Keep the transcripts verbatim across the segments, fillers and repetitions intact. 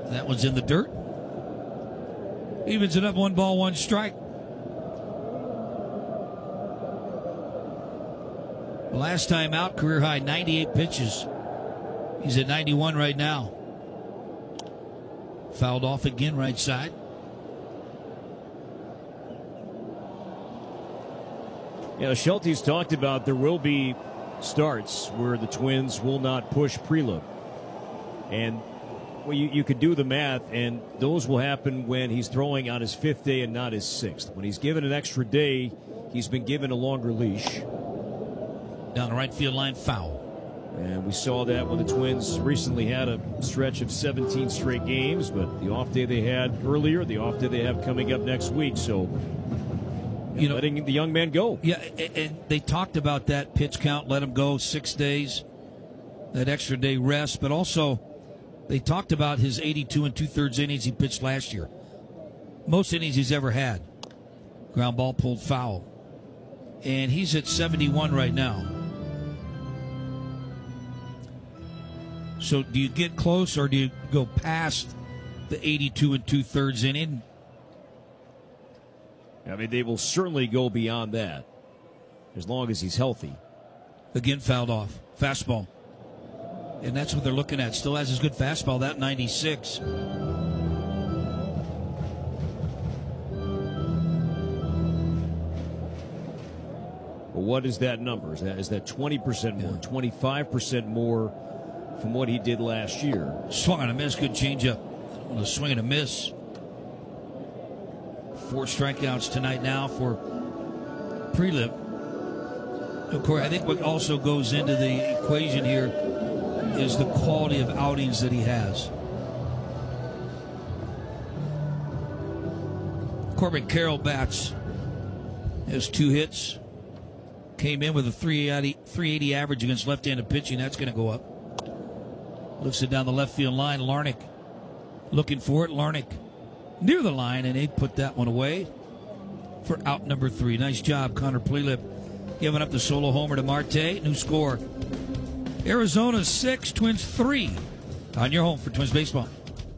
That one's in the dirt. Evens it up, one ball, one strike. Last time out, career high, ninety-eight pitches. He's at ninety-one right now. Fouled off again, right side. Yeah, Schulte's talked about there will be starts where the Twins will not push Prelup. And well, you, you could do the math, and those will happen when he's throwing on his fifth day and not his sixth. When he's given an extra day, he's been given a longer leash. Down the right field line, foul. And we saw that when the Twins recently had a stretch of seventeen straight games, but the off day they had earlier, the off day they have coming up next week. So, you know, letting the young man go. Yeah, and they talked about that pitch count, let him go six days, that extra day rest, but also they talked about his eighty-two and two-thirds innings he pitched last year. Most innings he's ever had. Ground ball pulled foul. And he's at seventy-one right now. So do you get close or do you go past the eighty-two and two-thirds inning? I mean, they will certainly go beyond that as long as he's healthy. Again, fouled off. Fastball. And that's what they're looking at. Still has his good fastball, that ninety-six. Well, what is that number? Is that is that twenty percent more, twenty-five percent more from what he did last year? Swung and a miss, good changeup. On a swing and a miss. Four strikeouts tonight now for Prelup. Of course, I think what also goes into the equation here is the quality of outings that he has. Corbin Carroll bats. Has two hits. Came in with a three eighty average against left-handed pitching. That's going to go up. Lifts it down the left field line. Larnach looking for it. Larnach near the line, and they put that one away for out number three. Nice job, Connor Prelup, giving up the solo homer to Marte. New score, Arizona six, Twins three, on your home for Twins baseball.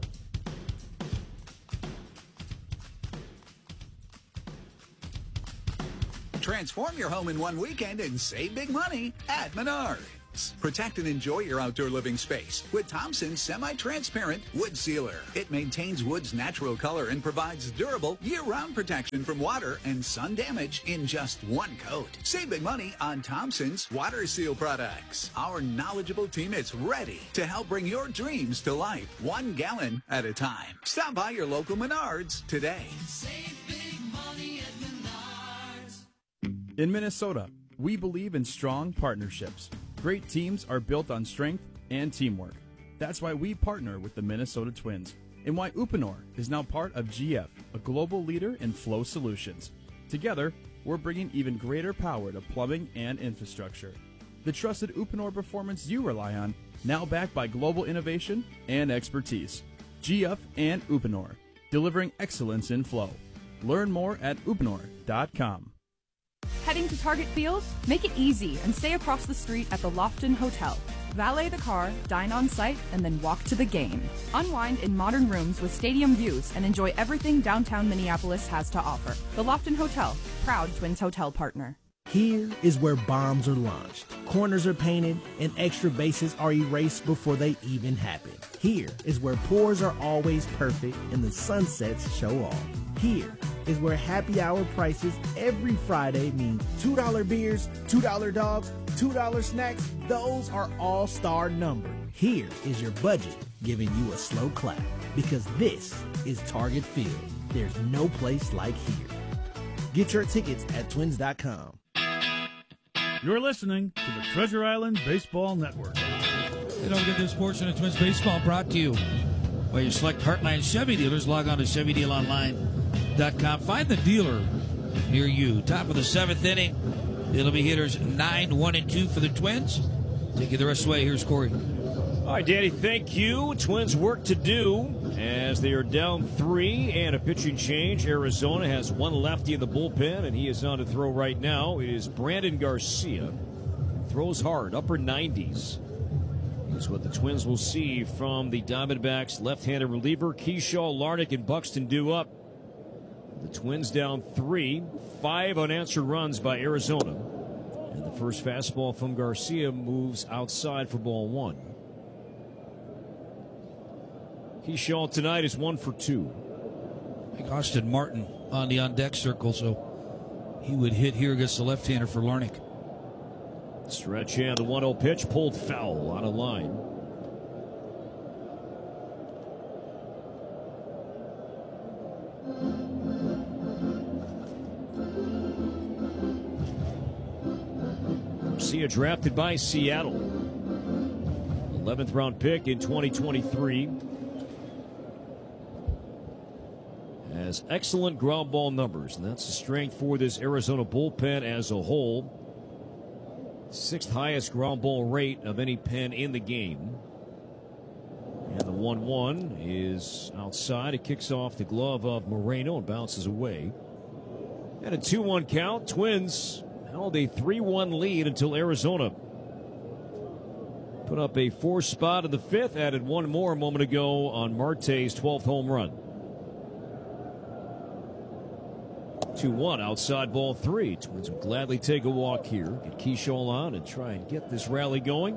Transform your home in one weekend and save big money at Menards. Protect and enjoy your outdoor living space with Thompson's semi-transparent wood sealer. It maintains wood's natural color and provides durable year-round protection from water and sun damage in just one coat. Save big money on Thompson's water seal products. Our knowledgeable team is ready to help bring your dreams to life, one gallon at a time. Stop by your local Menards today. Save big money at Menards. In Minnesota, we believe in strong partnerships. Great teams are built on strength and teamwork. That's why we partner with the Minnesota Twins, and why Uponor is now part of G F, a global leader in flow solutions. Together, we're bringing even greater power to plumbing and infrastructure. The trusted Uponor performance you rely on, now backed by global innovation and expertise. G F and Uponor, delivering excellence in flow. Learn more at uponor dot com. Heading to Target Field? Make it easy and stay across the street at the Lofton Hotel. Valet the car, dine on site, and then walk to the game. Unwind in modern rooms with stadium views and enjoy everything downtown Minneapolis has to offer. The Lofton Hotel, proud Twins hotel partner. Here is where bombs are launched, corners are painted, and extra bases are erased before they even happen. Here is where pours are always perfect and the sunsets show off. Here is where happy hour prices every Friday mean two dollar beers, two dollar dogs, two dollar snacks. Those are all-star numbers. Here is your budget giving you a slow clap, because this is Target Field. There's no place like here. Get your tickets at twins dot com. You're listening to the Treasure Island Baseball Network. And don't forget this portion of Twins Baseball brought to you by your select Heartline Chevy dealers. Log on to Chevy Deal Online dot com. Find the dealer near you. Top of the seventh inning. It'll be hitters nine, one, and two for the Twins. Take you the rest of the way. Here's Corey. All right, Danny, thank you. Twins work to do as they are down three and a pitching change. Arizona has one lefty in the bullpen, and he is on to throw right now. It is Brandon Garcia. Throws hard, upper nineties. Here's what the Twins will see from the Diamondbacks left-handed reliever. Keyshaw, Larnach, and Buxton due up. The Twins down three, five unanswered runs by Arizona. And the first fastball from Garcia moves outside for ball one. Keyshaw tonight is one for two. I think Austin Martin on the on-deck circle, so he would hit here against the left-hander for Larnach. Stretch and the one oh pitch pulled foul on a line. Garcia drafted by Seattle. eleventh round pick in twenty twenty-three. Has excellent ground ball numbers, and that's a strength for this Arizona bullpen as a whole. Sixth highest ground ball rate of any pen in the game. And the one one is outside. It kicks off the glove of Moreno and bounces away. And a two one count. Twins held a three one lead until Arizona put up a four spot in the fifth. Added one more a moment ago on Marte's twelfth home run. two one outside ball three. Twins would gladly take a walk here. Get Keyshaw on and try and get this rally going.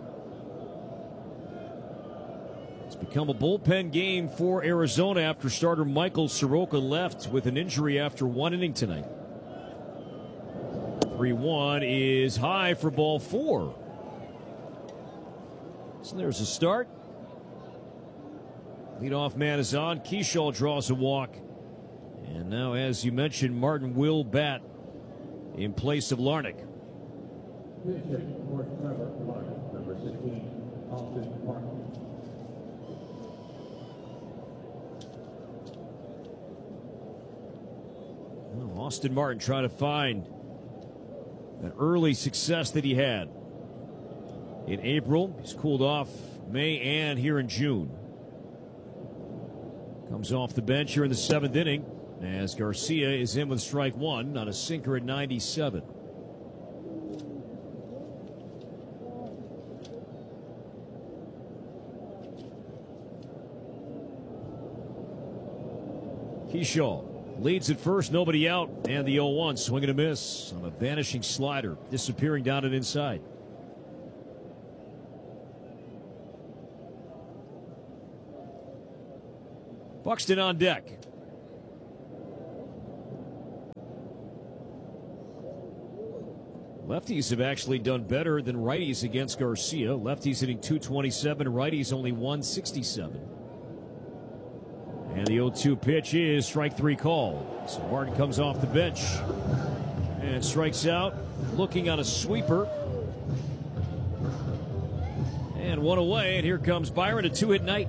It's become a bullpen game for Arizona after starter Michael Soroka left with an injury after one inning tonight. three one is high for ball four. So there's a start. Leadoff man is on. Keyshaw draws a walk. And now, as you mentioned, Martin will bat in place of Larnach. Number sixteen, Austin Martin. Well, Austin Martin trying to find that early success that he had in April. He's cooled off May and here in June. Comes off the bench here in the seventh inning as Garcia is in with strike one on a sinker at ninety-seven. Keyshaw leads at first, nobody out, and the oh one swing and a miss on a vanishing slider, disappearing down and inside. Buxton on deck. Lefties have actually done better than righties against Garcia. Lefties hitting two twenty-seven, righties only one sixty-seven. And the oh two pitch is strike three called. So Martin comes off the bench and strikes out, looking on a sweeper. And one away, and here comes Byron, a two-hit night.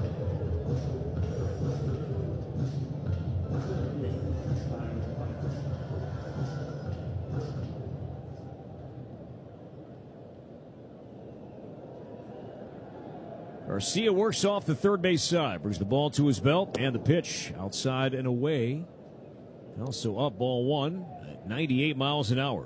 Garcia works off the third base side, brings the ball to his belt, and the pitch outside and away. Also up ball one at ninety-eight miles an hour.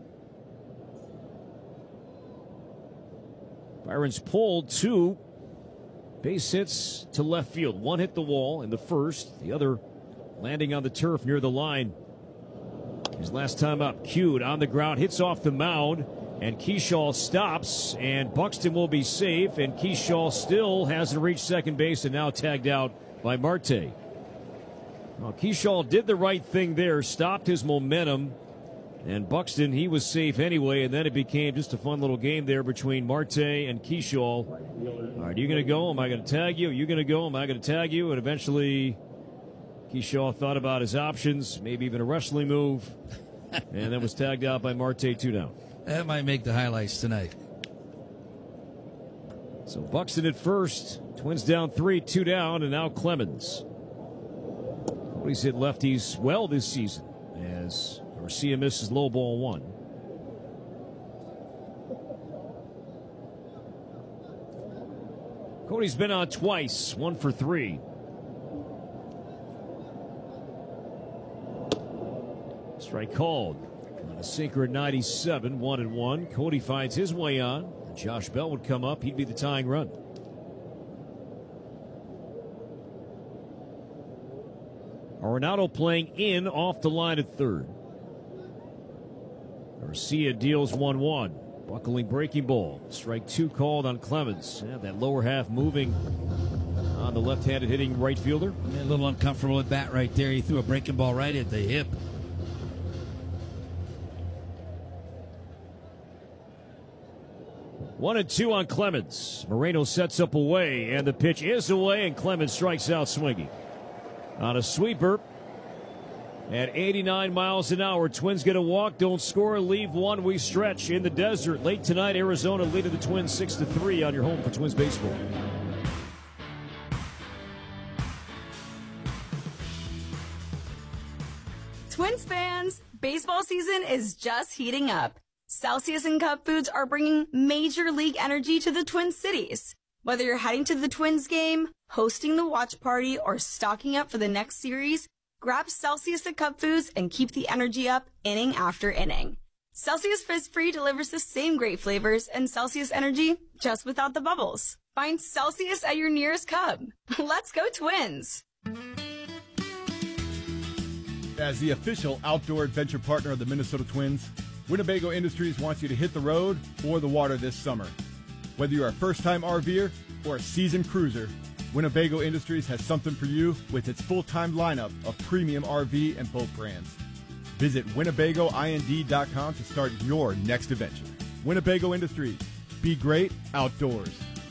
Byron's pulled two base hits to left field. One hit the wall in the first, the other landing on the turf near the line. His last time up, cued on the ground, hits off the mound. And Keyshaw stops, and Buxton will be safe, and Keyshaw still hasn't reached second base and now tagged out by Marte. Well, Keyshaw did the right thing there, stopped his momentum, and Buxton, he was safe anyway, and then it became just a fun little game there between Marte and Keyshaw. All right, are you going to go? Am I going to tag you? Are you going to go? Am I going to tag you? And eventually Keyshaw thought about his options, maybe even a wrestling move, and then was tagged out by Marte, two down. That might make the highlights tonight. So Buxton at first. Twins down three, two down, and now Clemens. He's hit lefties well this season as Garcia misses low ball one. Cody's been on twice, one for three. Strike called. On a sinker at ninety-seven, one and one. Cody finds his way on. Josh Bell would come up. He'd be the tying run. Arenado playing in off the line at third. Garcia deals one one. Buckling breaking ball. Strike two called on Clemens. Yeah, that lower half moving on the left-handed hitting right fielder. A little uncomfortable at bat right there. He threw a breaking ball right at the hip. One and two on Clemens. Moreno sets up away, and the pitch is away, and Clemens strikes out swinging. On a sweeper at eighty-nine miles an hour. Twins get a walk, don't score, leave one. We stretch in the desert. Late tonight, Arizona leading the Twins six to three on your home for Twins baseball. Twins fans, baseball season is just heating up. Celsius and Cup Foods are bringing major league energy to the Twin Cities. Whether you're heading to the Twins game, hosting the watch party, or stocking up for the next series, grab Celsius at Cup Foods and keep the energy up inning after inning. Celsius Fizz Free delivers the same great flavors and Celsius energy just without the bubbles. Find Celsius at your nearest Cub. Let's go Twins! As the official outdoor adventure partner of the Minnesota Twins, Winnebago Industries wants you to hit the road or the water this summer. Whether you're a first-time RVer or a seasoned cruiser, Winnebago Industries has something for you with its full-time lineup of premium R V and boat brands. Visit Winnebago I N D dot com to start your next adventure. Winnebago Industries. Be great outdoors.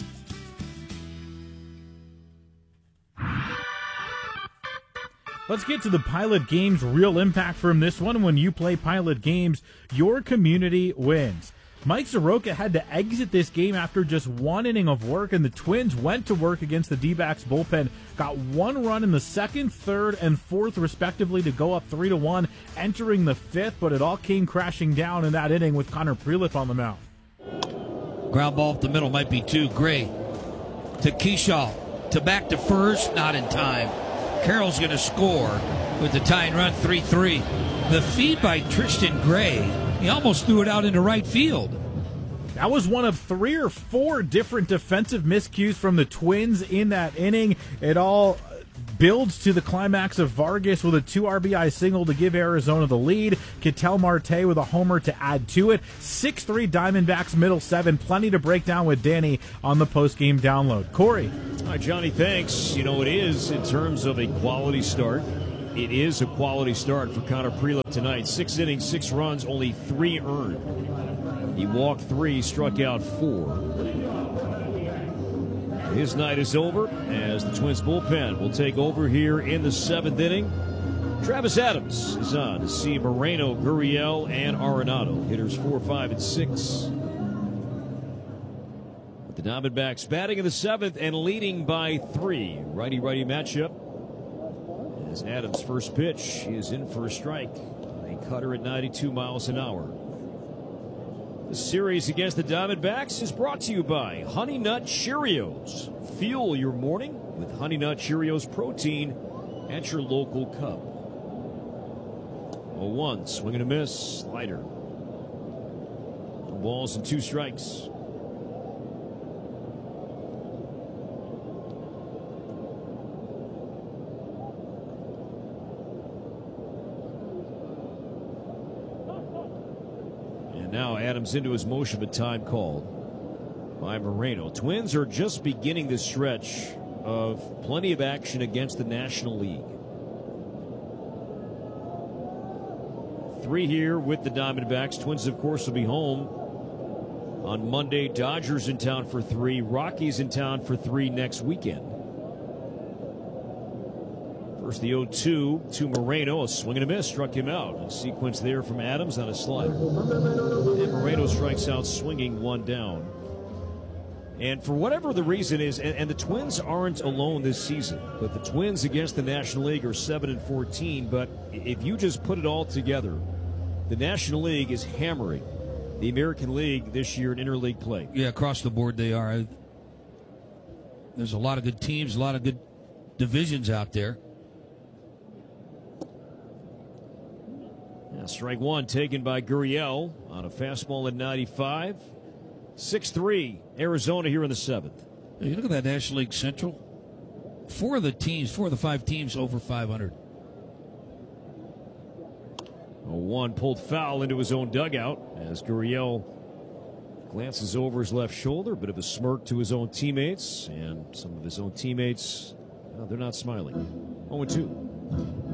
Let's get to the Pilot Games real impact from this one. When you play Pilot Games, your community wins. Mike Soroka had to exit this game after just one inning of work, and the Twins went to work against the D-backs bullpen, got one run in the second, third, and fourth, respectively, to go up three to one, entering the fifth, but it all came crashing down in that inning with Connor Preliff on the mound. Ground ball up the middle might be two. Gray to Keyshaw, to back to first, not in time. Carroll's going to score with the tying run, three three. The feed by Tristan Gray, he almost threw it out into right field. That was one of three or four different defensive miscues from the Twins in that inning. It all builds to the climax of Vargas with a two R B I single to give Arizona the lead. Ketel Marte with a homer to add to it. six three Diamondbacks middle seven. Plenty to break down with Danny on the post-game download. Corey. Hi, Johnny, thanks. You know, it is, in terms of a quality start, it is a quality start for Connor Preliff tonight. Six innings, six runs, only three earned. He walked three, struck out four. His night is over as the Twins bullpen will take over here in the seventh inning. Travis Adams is on to see Moreno, Gurriel, and Arenado. Hitters four, five, and six. With the Diamondbacks batting in the seventh and leading by three. Righty-righty matchup. As Adams' first pitch is in for a strike. A cutter at ninety-two miles an hour. The series against the Diamondbacks is brought to you by Honey Nut Cheerios. Fuel your morning with Honey Nut Cheerios protein at your local Cub. oh one, swing and a miss, slider. Two balls and two strikes. Now Adams into his motion, but time called by Moreno. Twins are just beginning the stretch of plenty of action against the National League. Three here with the Diamondbacks. Twins, of course, will be home on Monday. Dodgers in town for three. Rockies in town for three next weekend. First the oh two to Moreno. A swing and a miss. Struck him out. A sequence there from Adams on a slider. And Moreno strikes out swinging one down. And for whatever the reason is, and, and the Twins aren't alone this season, but the Twins against the National League are seven and fourteen. But if you just put it all together, the National League is hammering the American League this year in interleague play. Yeah, across the board they are. There's a lot of good teams, a lot of good divisions out there. Yeah, strike one taken by Gurriel on a fastball at ninety-five. six three, Arizona here in the seventh. You look at that National League Central. Four of the teams, four of the five teams over five hundred. A one pulled foul into his own dugout as Gurriel glances over his left shoulder. A bit of a smirk to his own teammates, and some of his own teammates, well, they're not smiling. oh and two.